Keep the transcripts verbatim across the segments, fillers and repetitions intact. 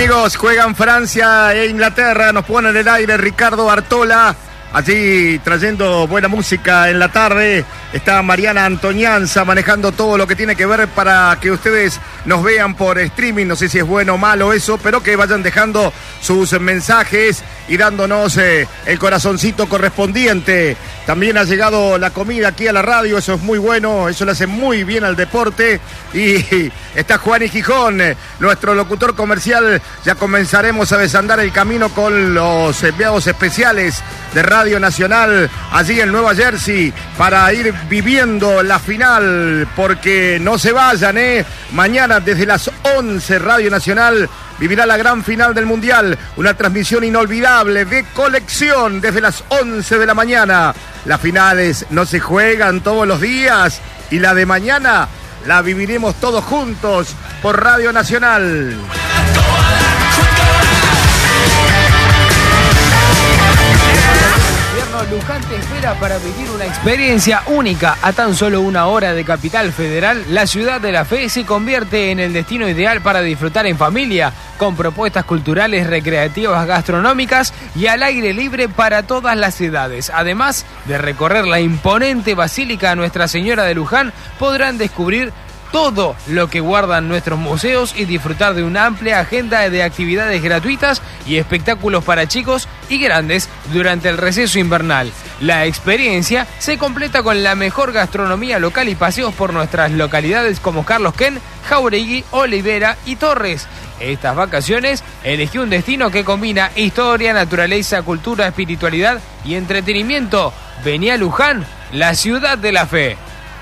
amigos, juegan Francia e Inglaterra, nos ponen en el aire Ricardo Bartola, allí trayendo buena música en la tarde. Está Mariana Antonianza manejando todo lo que tiene que ver para que ustedes nos vean por streaming. No sé si es bueno o malo eso, pero que vayan dejando sus mensajes y dándonos eh, el corazoncito correspondiente. También ha llegado la comida aquí a la radio, eso es muy bueno, eso le hace muy bien al deporte. Y está Juan y Gijón, eh, nuestro locutor comercial. Ya comenzaremos a desandar el camino con los enviados especiales de Radio Nacional allí en Nueva Jersey para ir viviendo la final, porque no se vayan, ¿eh? Mañana desde las once Radio Nacional vivirá la gran final del Mundial, una transmisión inolvidable de colección desde las once de la mañana. Las finales no se juegan todos los días y la de mañana la viviremos todos juntos por Radio Nacional. Luján te espera para vivir una experiencia única. A tan solo una hora de Capital Federal, la Ciudad de la Fe se convierte en el destino ideal para disfrutar en familia, con propuestas culturales, recreativas, gastronómicas y al aire libre para todas las edades. Además de recorrer la imponente Basílica Nuestra Señora de Luján, podrán descubrir todo lo que guardan nuestros museos y disfrutar de una amplia agenda de actividades gratuitas y espectáculos para chicos y grandes durante el receso invernal. La experiencia se completa con la mejor gastronomía local y paseos por nuestras localidades como Carlos Ken, Jauregui, Olivera y Torres. Estas vacaciones elegí un destino que combina historia, naturaleza, cultura, espiritualidad y entretenimiento. Vení a Luján, la Ciudad de la Fe.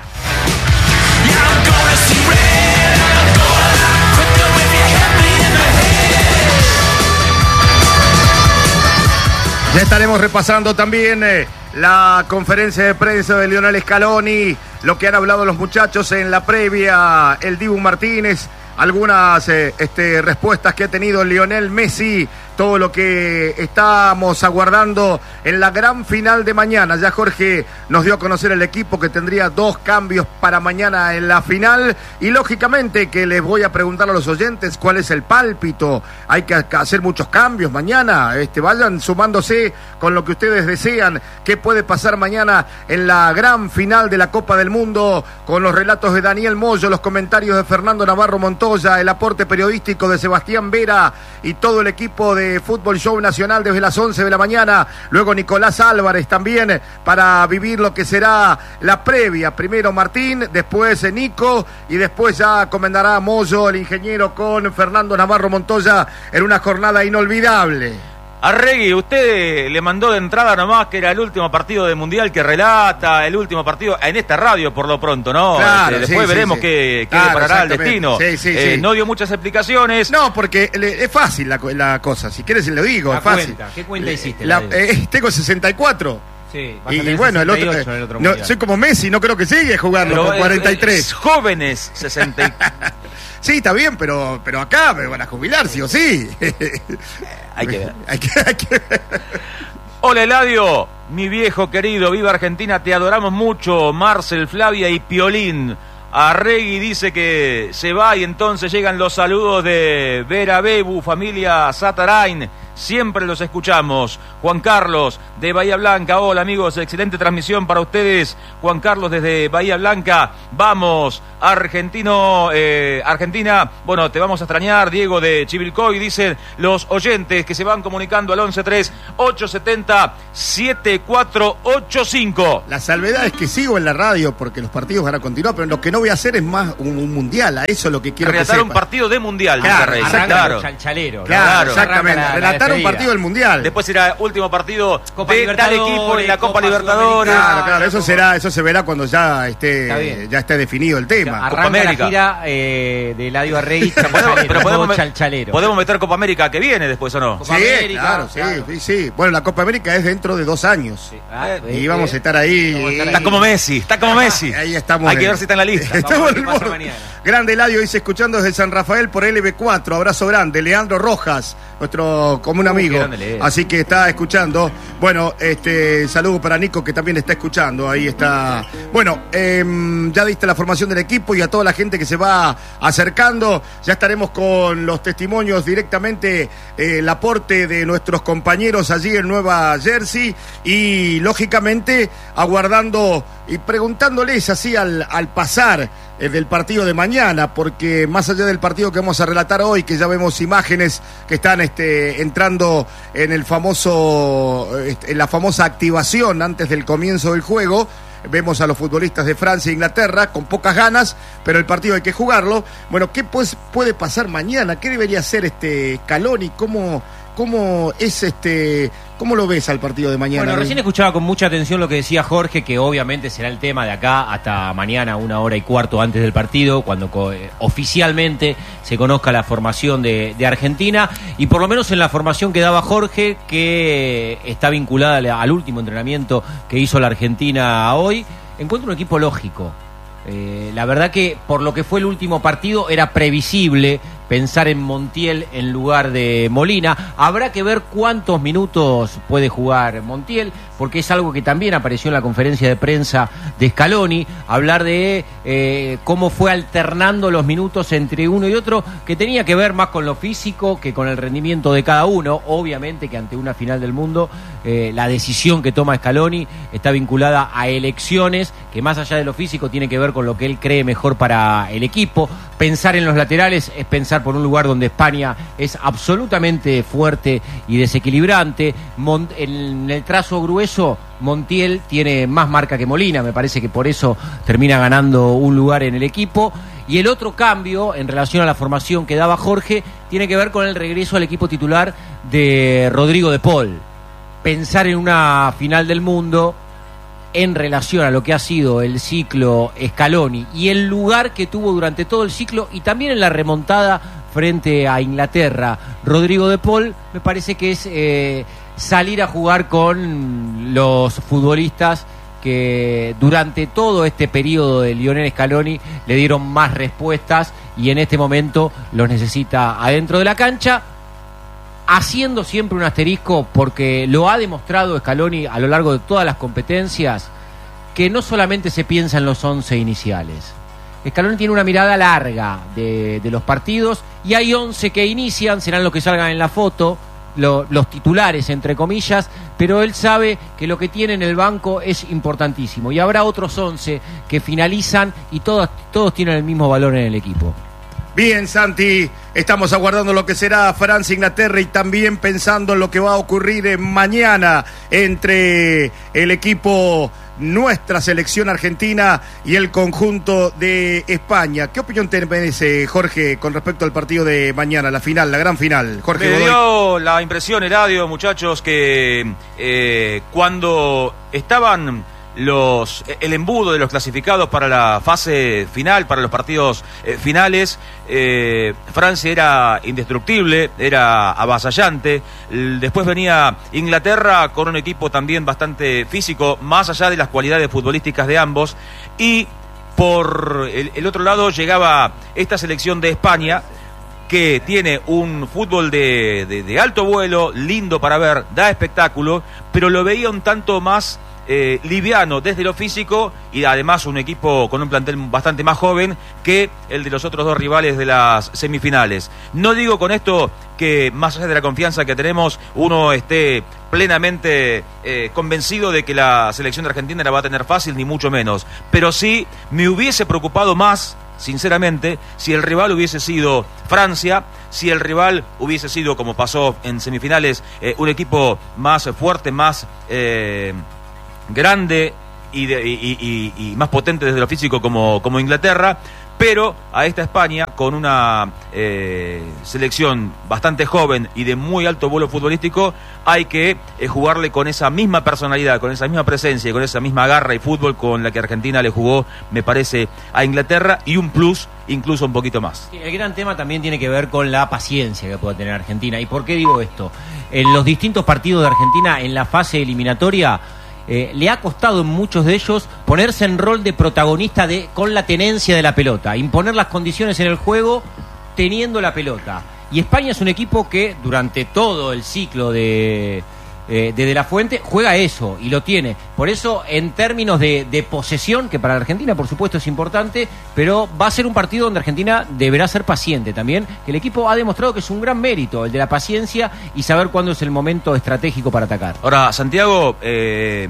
Ya estaremos repasando también eh, la conferencia de prensa de Lionel Scaloni, lo que han hablado los muchachos en la previa, el Dibu Martínez, algunas eh, este, respuestas que ha tenido Lionel Messi, todo lo que estamos aguardando en la gran final de mañana. Ya Jorge nos dio a conocer el equipo que tendría dos cambios para mañana en la final y lógicamente que les voy a preguntar a los oyentes cuál es el pálpito. Hay que hacer muchos cambios mañana, este, vayan sumándose con lo que ustedes desean. ¿Qué puede pasar mañana en la gran final de la Copa del Mundo? Con los relatos de Daniel Moyo, los comentarios de Fernando Navarro Montoya, el aporte periodístico de Sebastián Vera y todo el equipo de Fútbol Show Nacional desde las once de la mañana. Luego Nicolás Álvarez también para vivir lo que será la previa. Primero Martín, después Nico y después ya comentará Moyo, el ingeniero, con Fernando Navarro Montoya en una jornada inolvidable. Arregui, usted le mandó de entrada nomás que era el último partido de Mundial que relata, el último partido en esta radio por lo pronto, ¿no? Claro, este, después sí, veremos sí, qué, sí. qué Claro, deparará el destino. Sí, sí, eh, sí. No dio muchas explicaciones. No, porque le, es fácil la, la cosa, si quieres le digo, la es fácil. Cuenta. ¿Qué cuenta hiciste? La, eh, tengo sesenta y cuatro. Sí, y, y bueno, el otro, el otro no, soy como Messi, no creo que sigue jugando Pero, con cuarenta y tres. Eh, jóvenes sesenta. Sí, está bien, pero, pero acá me van a jubilar, sí o sí. Hay que ver. hay que, hay que ver. Hola Eladio, mi viejo querido, viva Argentina, te adoramos mucho, Marcel, Flavia y Piolín. Arregui dice que se va y entonces llegan los saludos de Vera Bebu, familia Satarain. Siempre los escuchamos. Juan Carlos, de Bahía Blanca. Hola amigos, excelente transmisión para ustedes. Juan Carlos desde Bahía Blanca. Vamos, argentino, eh, Argentina. Bueno, te vamos a extrañar. Diego de Chivilcoy, dicen los oyentes que se van comunicando al once tres ocho siete cero siete cuatro ocho cinco. La salvedad es que sigo en la radio porque los partidos van a continuar, pero lo que no voy a hacer es más un, un mundial. A eso es lo que quiero que relatar sepa. un partido de mundial. Claro, Rey, arranca claro. Chalchalero, Claro, Claro. exactamente. La- la Relatar un despedida. partido del mundial. Después será último partido Copa de tal Libertadores, equipo en la Copa, Copa Libertadores. Sudamericana. Claro, claro, eso será, eso se verá cuando ya Está esté, bien. ya esté definido el tema. Arranca América. la gira eh, de Eladio Arregui, Podemos, Chalchalero, pero podemos, modo met- Chalchalero. podemos meter Copa América que viene después, ¿o no? Copa Sí, América, claro, sí, claro. sí, sí. Bueno, la Copa América es dentro de dos años. Ah, Y eh, vamos a eh, estar ahí. vamos a estar Está como Messi, está como Messi. Ahí estamos. Hay que en- ver si está en la lista. Estamos Vamos a ver en qué el pasa borde. mañana. Grande Eladio dice, escuchando desde San Rafael por L B cuatro. Abrazo grande. Leandro Rojas, nuestro común amigo. Uh, Así que está escuchando. Bueno, este saludo para Nico, que también está escuchando. Ahí está. Bueno, eh, ya diste la formación del equipo y a toda la gente que se va acercando. Ya estaremos con los testimonios directamente, eh, el aporte de nuestros compañeros allí en Nueva Jersey. Y lógicamente aguardando y preguntándoles así al, al pasar eh, del partido de mañana, porque más allá del partido que vamos a relatar hoy, que ya vemos imágenes que están este, entrando en el famoso, este, en la famosa activación antes del comienzo del juego. Vemos a los futbolistas de Francia e Inglaterra con pocas ganas, pero el partido hay que jugarlo. Bueno, ¿qué pues puede pasar mañana? ¿Qué debería hacer este Scaloni? ¿Cómo, cómo es este, cómo lo ves al partido de mañana? Bueno, recién escuchaba con mucha atención lo que decía Jorge, que obviamente será el tema de acá hasta mañana, una hora y cuarto antes del partido, cuando eh, oficialmente se conozca la formación de, de Argentina, y por lo menos en la formación que daba Jorge, que está vinculada al último entrenamiento que hizo la Argentina hoy, encuentro un equipo lógico. Eh, la verdad que por lo que fue el último partido era previsible pensar en Montiel en lugar de Molina. Habrá que ver cuántos minutos puede jugar Montiel, porque es algo que también apareció en la conferencia de prensa de Scaloni, hablar de eh, cómo fue alternando los minutos entre uno y otro, que tenía que ver más con lo físico que con el rendimiento de cada uno. Obviamente que ante una final del mundo, eh, la decisión que toma Scaloni está vinculada a elecciones que más allá de lo físico tiene que ver con lo que él cree mejor para el equipo. Pensar en los laterales es pensar por un lugar donde España es absolutamente fuerte y desequilibrante. Mont- en el trazo grueso, Montiel tiene más marca que Molina, me parece que por eso termina ganando un lugar en el equipo. Y el otro cambio en relación a la formación que daba Jorge tiene que ver con el regreso al equipo titular de Rodrigo de Paul. Pensar en una final del mundo en relación a lo que ha sido el ciclo Scaloni y el lugar que tuvo durante todo el ciclo y también en la remontada frente a Inglaterra, Rodrigo de Paul, me parece que es eh, salir a jugar con los futbolistas que durante todo este periodo de Lionel Scaloni le dieron más respuestas y en este momento los necesita adentro de la cancha, haciendo siempre un asterisco porque lo ha demostrado Scaloni a lo largo de todas las competencias, que no solamente se piensa en los once iniciales. Scaloni tiene una mirada larga de, de los partidos y hay once que inician, serán los que salgan en la foto, lo, los titulares entre comillas, pero él sabe que lo que tiene en el banco es importantísimo y habrá otros once que finalizan y todos, todos tienen el mismo valor en el equipo. Bien, Santi, estamos aguardando lo que será Francia-Inglaterra y también pensando en lo que va a ocurrir mañana entre el equipo, nuestra selección argentina y el conjunto de España. ¿Qué opinión te merece, Jorge, con respecto al partido de mañana, la final, la gran final? Jorge Me Godoy. dio la impresión, Eladio, muchachos, que eh, cuando estaban los el embudo de los clasificados para la fase final, para los partidos eh, finales, eh, Francia era indestructible, era avasallante. Después venía Inglaterra con un equipo también bastante físico, más allá de las cualidades futbolísticas de ambos, y por el, el otro lado llegaba esta selección de España, que tiene un fútbol de, de, de alto vuelo, lindo para ver, da espectáculo, pero lo veía un tanto más Eh, liviano desde lo físico y además un equipo con un plantel bastante más joven que el de los otros dos rivales de las semifinales. No digo con esto que más allá de la confianza que tenemos uno esté plenamente eh, convencido de que la selección de Argentina la va a tener fácil, ni mucho menos, pero sí me hubiese preocupado más, sinceramente, si el rival hubiese sido Francia, si el rival hubiese sido, como pasó en semifinales, eh, un equipo más fuerte, más eh, grande y, de, y, y, y más potente desde lo físico como, como Inglaterra, pero a esta España con una eh, selección bastante joven y de muy alto vuelo futbolístico hay que eh, jugarle con esa misma personalidad, con esa misma presencia y con esa misma garra y fútbol con la que Argentina le jugó, me parece, a Inglaterra, y un plus incluso un poquito más. El gran tema también tiene que ver con la paciencia que puede tener Argentina. ¿Y por qué digo esto? En los distintos partidos de Argentina en la fase eliminatoria, eh, le ha costado en muchos de ellos ponerse en rol de protagonista de, con la tenencia de la pelota, imponer las condiciones en el juego teniendo la pelota. Y España es un equipo que durante todo el ciclo de... Eh, de De La Fuente juega eso y lo tiene. Por eso, en términos de, de posesión, que para la Argentina por supuesto es importante, pero va a ser un partido donde Argentina deberá ser paciente también, que el equipo ha demostrado que es un gran mérito el de la paciencia y saber cuándo es el momento estratégico para atacar. Ahora, Santiago, eh,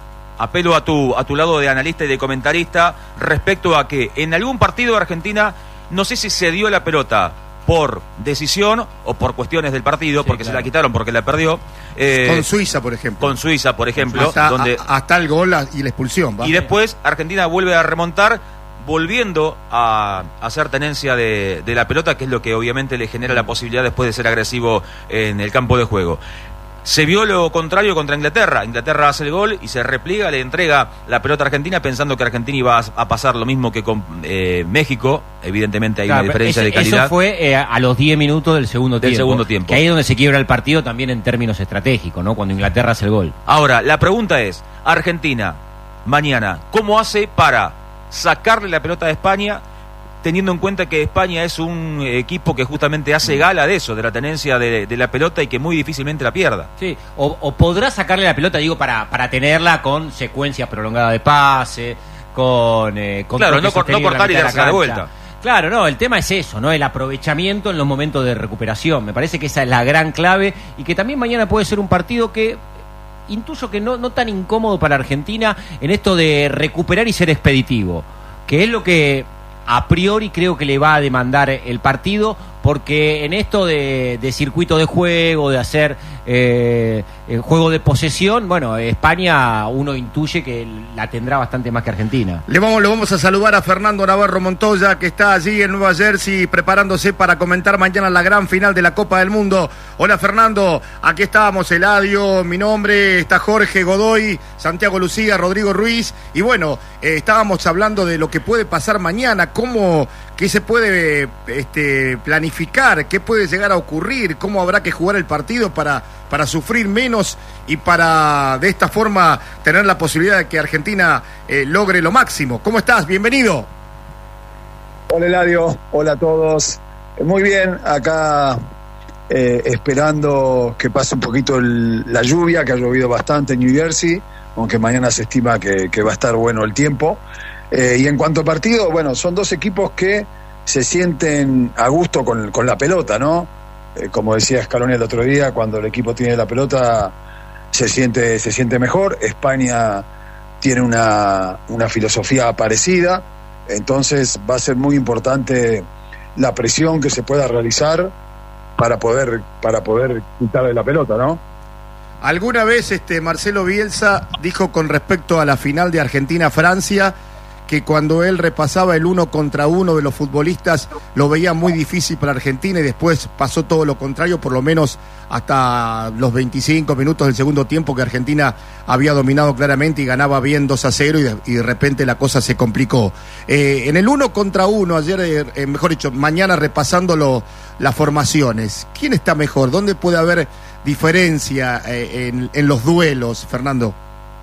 apelo a tu, a tu lado de analista y de comentarista respecto a que en algún partido de Argentina, no sé si se dio la pelota por decisión o por cuestiones del partido, sí, porque claro, se la quitaron porque la perdió. Eh, con Suiza, por ejemplo. Con Suiza, por ejemplo. Hasta, donde, a, hasta el gol y la expulsión. ¿va? Y después Argentina vuelve a remontar, volviendo a, a hacer tenencia de, de la pelota, que es lo que obviamente le genera la posibilidad después de ser agresivo en el campo de juego. Se vio lo contrario contra Inglaterra. Inglaterra hace el gol y se repliega, le entrega la pelota a Argentina pensando que Argentina iba a, a pasar lo mismo que con eh, México. Evidentemente hay claro, una diferencia ese, de calidad. Eso fue eh, a los diez minutos del segundo del tiempo. segundo tiempo. Que ahí es donde se quiebra el partido también en términos estratégicos, ¿no? Cuando Inglaterra hace el gol. Ahora, la pregunta es, Argentina, mañana, ¿cómo hace para sacarle la pelota a España, teniendo en cuenta que España es un equipo que justamente hace gala de eso, de la tenencia de, de la pelota y que muy difícilmente la pierda? Sí, o, o podrá sacarle la pelota, digo, para, para tenerla con secuencias prolongadas de pase, con... Eh, con claro, no, no cortar y darse la vuelta. Claro, no, el tema es eso, ¿no? El aprovechamiento en los momentos de recuperación. Me parece que esa es la gran clave y que también mañana puede ser un partido que... intuyo que no, no tan incómodo para Argentina en esto de recuperar y ser expeditivo, que es lo que... a priori creo que le va a demandar el partido, porque en esto de, de circuito de juego, de hacer eh, el juego de posesión, bueno, España uno intuye que la tendrá bastante más que Argentina. Le vamos, le vamos a saludar a Fernando Navarro Montoya, que está allí en Nueva Jersey preparándose para comentar mañana la gran final de la Copa del Mundo. Hola Fernando, aquí estábamos, Eladio, mi nombre, está Jorge Godoy, Santiago Lucía, Rodrigo Ruiz, y bueno, eh, estábamos hablando de lo que puede pasar mañana, cómo, qué se puede este, planificar, qué puede llegar a ocurrir, cómo habrá que jugar el partido para, para sufrir menos y para de esta forma tener la posibilidad de que Argentina eh, logre lo máximo. ¿Cómo estás? Bienvenido. Hola Eladio, hola a todos. Muy bien, acá eh, esperando que pase un poquito el, la lluvia, que ha llovido bastante en New Jersey, aunque mañana se estima que, que va a estar bueno el tiempo. Eh, y en cuanto a partido, bueno, son dos equipos que se sienten a gusto con, con la pelota, ¿no? Eh, como decía Scaloni el otro día, cuando el equipo tiene la pelota se siente, se siente mejor. España tiene una, una filosofía parecida, entonces va a ser muy importante la presión que se pueda realizar para poder, para poder quitarle la pelota, ¿no? Alguna vez este Marcelo Bielsa dijo con respecto a la final de Argentina-Francia que cuando él repasaba el uno contra uno de los futbolistas lo veía muy difícil para Argentina y después pasó todo lo contrario, por lo menos hasta los veinticinco minutos del segundo tiempo, que Argentina había dominado claramente y ganaba bien dos a cero y de, y de repente la cosa se complicó. Eh, en el uno contra uno, ayer, eh, mejor dicho, mañana repasando lo, las formaciones, ¿quién está mejor? ¿Dónde puede haber diferencia eh, en, en los duelos, Fernando?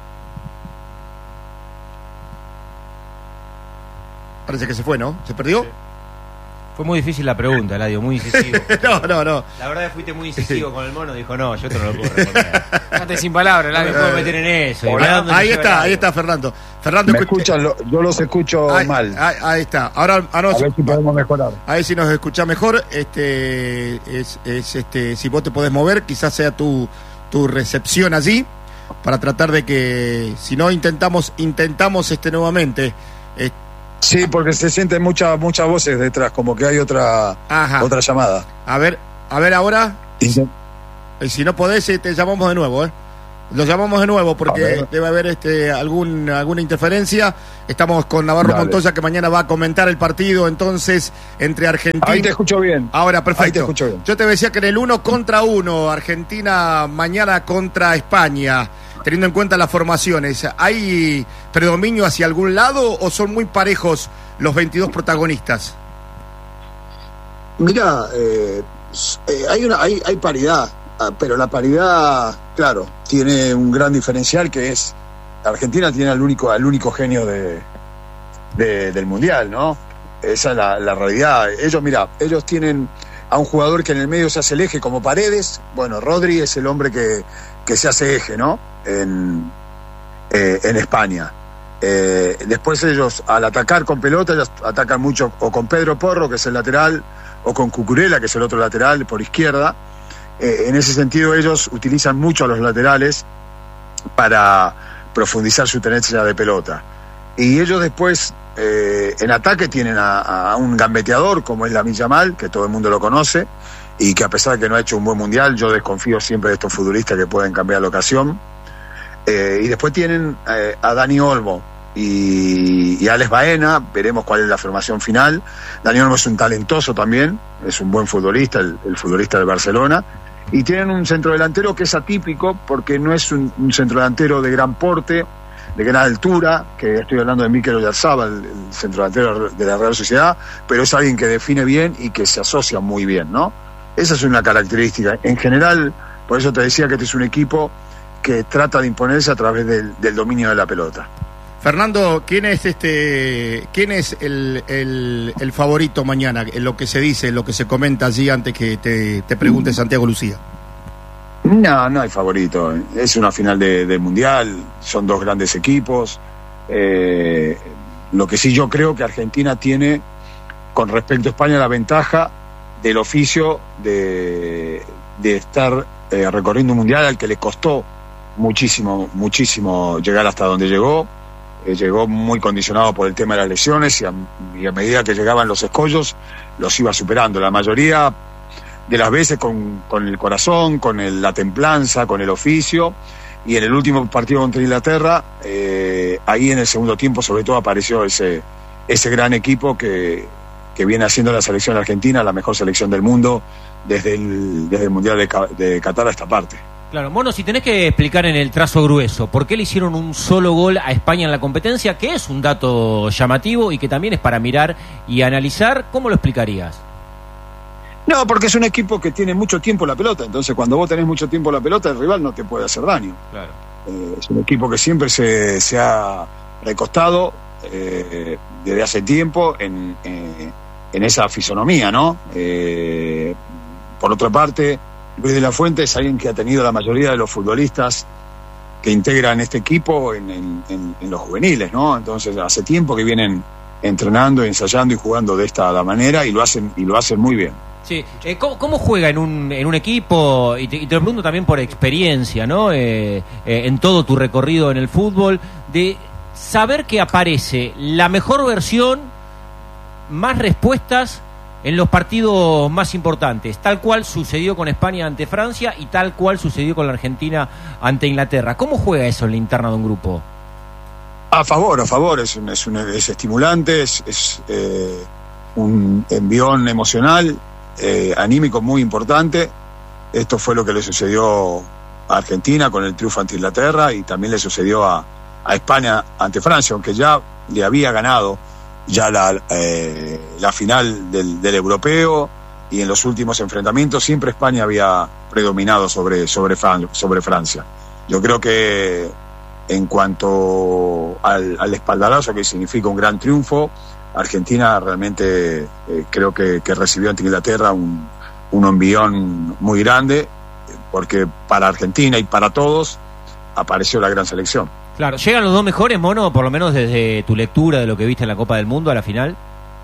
Parece que se fue, ¿no? ¿Se perdió? Sí. Fue muy difícil la pregunta, Eladio, muy incisivo. no, no, no. La verdad es que fuiste muy incisivo con el mono, dijo, no, yo esto no lo puedo responder. Quédate sin palabras, Eladio. No me puedo meter en eso. Hola, ahí está, ahí está Fernando. Fernando, me escuchan, lo, yo los escucho ahí, mal. Ahí, ahí está. Ahora, ahora a ver si podemos mejorar. A ver si nos escucha mejor. Este, es, es, este, si vos te podés mover, quizás sea tu, tu recepción allí, para tratar de que, si no, intentamos, intentamos este nuevamente. Este, Sí, porque se sienten muchas muchas voces detrás, como que hay otra Ajá. otra llamada. A ver, a ver ahora. Sí. Y si no podés, te llamamos de nuevo, ¿eh? Lo llamamos de nuevo porque debe haber este algún alguna interferencia. Estamos con Navarro Dale. Montoya, que mañana va a comentar el partido, entonces, entre Argentina... Ahí te escucho bien. Ahora, perfecto. Ahí te escucho bien. Yo te decía que en el uno contra uno, Argentina mañana contra España, teniendo en cuenta las formaciones, ¿hay predominio hacia algún lado o son muy parejos los veintidós protagonistas? Mirá, eh, eh, hay, una, hay, hay paridad, pero la paridad, claro, tiene un gran diferencial que es Argentina tiene al único, al único genio de, de, del Mundial, ¿no? Esa es la, la realidad. Ellos, mira, ellos tienen a un jugador que en el medio se hace el eje como Paredes. Bueno, Rodri es el hombre que, que se hace eje, ¿no? En, eh, en España. Eh, después ellos, al atacar con pelota, ellos atacan mucho o con Pedro Porro, que es el lateral, o con Cucurella, que es el otro lateral, por izquierda. Eh, en ese sentido, ellos utilizan mucho a los laterales para profundizar su tenencia de pelota. Y ellos después, eh, en ataque, tienen a, a un gambeteador, como es Lamine Yamal, que todo el mundo lo conoce, y que a pesar de que no ha hecho un buen mundial, yo desconfío siempre de estos futbolistas que pueden cambiar la ocasión. Eh, y después tienen eh, a Dani Olmo y, y Alex Baena. Veremos cuál es la formación final. Dani Olmo es un talentoso también, es un buen futbolista, el, el futbolista del Barcelona. Y tienen un centrodelantero que es atípico, porque no es un, un centrodelantero de gran porte, de gran altura, que estoy hablando de Mikel Oyarzabal, el, el centrodelantero de la Real Sociedad, pero es alguien que define bien y que se asocia muy bien, ¿no? Esa es una característica. En general, por eso te decía que este es un equipo que trata de imponerse a través del, del dominio de la pelota. Fernando, ¿quién es este, quién es el, el, el favorito mañana? En lo que se dice, en lo que se comenta allí, antes que te, te pregunte Santiago Lucía. No, no hay favorito. Es una final de, del Mundial, son dos grandes equipos. Eh, lo que sí yo creo que Argentina tiene, con respecto a España, la ventaja del oficio de, de estar eh, recorriendo un Mundial al que le costó muchísimo, muchísimo llegar hasta donde llegó. Eh, llegó muy condicionado por el tema de las lesiones y a, y a medida que llegaban los escollos los iba superando, la mayoría de las veces con, con el corazón, con el, la templanza, con el oficio. Y en el último partido contra Inglaterra, eh, ahí en el segundo tiempo sobre todo apareció ese, ese gran equipo que, que viene haciendo la selección argentina la mejor selección del mundo desde el, desde el Mundial de, de Qatar a esta parte. Claro, Mono, si tenés que explicar en el trazo grueso por qué le hicieron un solo gol a España en la competencia, que es un dato llamativo y que también es para mirar y analizar, ¿cómo lo explicarías? No, porque es un equipo que tiene mucho tiempo la pelota, entonces cuando vos tenés mucho tiempo la pelota, el rival no te puede hacer daño. Claro. Eh, es un equipo que siempre se, se ha recostado eh, desde hace tiempo en, eh, en esa fisonomía, ¿no? Eh, por otra parte, Luis de la Fuente es alguien que ha tenido la mayoría de los futbolistas que integran este equipo en, en, en, en los juveniles, ¿no? Entonces hace tiempo que vienen entrenando, ensayando y jugando de esta manera y lo hacen y lo hacen muy bien. Sí, eh, ¿cómo, ¿cómo juega en un, en un equipo? Y te, y te lo pregunto también por experiencia, ¿no? Eh, eh, en todo tu recorrido en el fútbol, de saber que aparece la mejor versión, más respuestas en los partidos más importantes, tal cual sucedió con España ante Francia y tal cual sucedió con la Argentina ante Inglaterra. ¿Cómo juega eso en la interna de un grupo? A favor, a favor, es, un, es, un, es estimulante, es, es eh, un envión emocional, eh, anímico muy importante. Esto fue lo que le sucedió a Argentina con el triunfo ante Inglaterra y también le sucedió a, a España ante Francia, aunque ya le había ganado ya la, eh, la final del, del europeo y en los últimos enfrentamientos siempre España había predominado sobre, sobre, Fran, sobre Francia. Yo creo que en cuanto al, al espaldarazo que significa un gran triunfo, Argentina realmente eh, creo que, que recibió ante Inglaterra un, un envión muy grande, porque para Argentina y para todos apareció la gran selección. Claro, ¿llegan los dos mejores, Mono, por lo menos desde tu lectura de lo que viste en la Copa del Mundo a la final?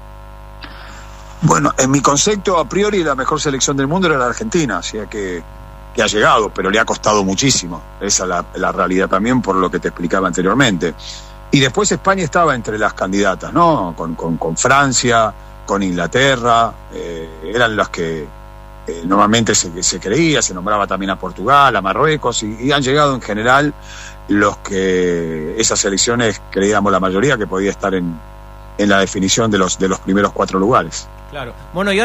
Bueno, en mi concepto, a priori, la mejor selección del mundo era la Argentina, o sea que, que ha llegado, pero le ha costado muchísimo. Esa es la, la realidad también, por lo que te explicaba anteriormente. Y después España estaba entre las candidatas, ¿no? Con, con, con Francia, con Inglaterra, eh, eran las que eh, normalmente se, se creía, se nombraba también a Portugal, a Marruecos, y, y han llegado en general los que esas selecciones creíamos la mayoría que podía estar en, en la definición de los, de los primeros cuatro lugares. Claro. Bueno, y ahora